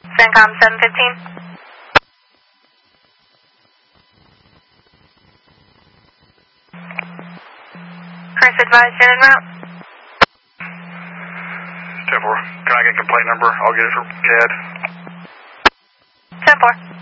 CENTCOM 715. Chris advised in and route. 10-4. Can I get a complaint number? I'll get it for CAD. 10-4.